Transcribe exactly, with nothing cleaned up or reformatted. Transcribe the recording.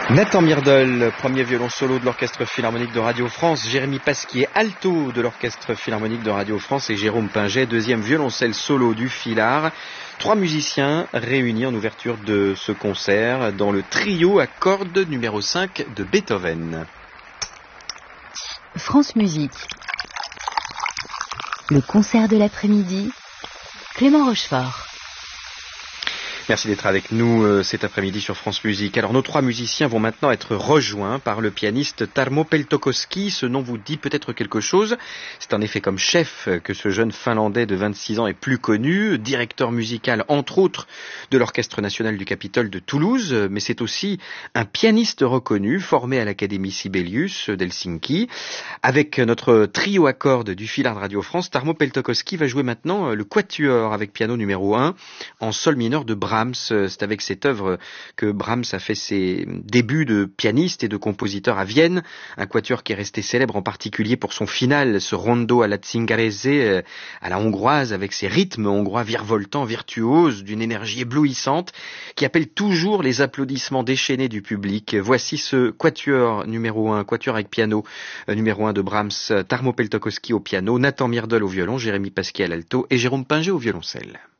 Nathan Myrdal, premier violon solo de l'Orchestre Philharmonique de Radio France, Jérémy Pasquier, alto de l'Orchestre Philharmonique de Radio France et Jérôme Pinget, deuxième violoncelle solo du Philhar. Trois musiciens réunis en ouverture de ce concert dans le trio à cordes numéro cinq de Beethoven. France Musique. Le concert de l'après-midi, Clément Rochefort. Merci d'être avec nous euh, cet après-midi sur France Musique. Alors nos trois musiciens vont maintenant être rejoints par le pianiste Tarmo Peltokoski. Ce nom vous dit peut-être quelque chose. C'est en effet comme chef que ce jeune Finlandais de vingt-six ans est plus connu, directeur musical entre autres de l'Orchestre National du Capitole de Toulouse, mais c'est aussi un pianiste reconnu formé à l'Académie Sibelius d'Helsinki. Avec notre trio à cordes du Philhar de Radio France, Tarmo Peltokoski va jouer maintenant le quatuor avec piano numéro un en sol mineur de Brahms. C'est avec cette œuvre que Brahms a fait ses débuts de pianiste et de compositeur à Vienne, un quatuor qui est resté célèbre en particulier pour son final, ce rondo à la Zingarese, à la hongroise, avec ses rythmes hongrois virevoltants, virtuoses, d'une énergie éblouissante, qui appelle toujours les applaudissements déchaînés du public. Voici ce quatuor numéro un, quatuor avec piano numéro un de Brahms, Tarmo Peltokoski au piano, Nathan Myrdal au violon, Jérémy Pasquier à l'alto et Jérôme Pinget au violoncelle.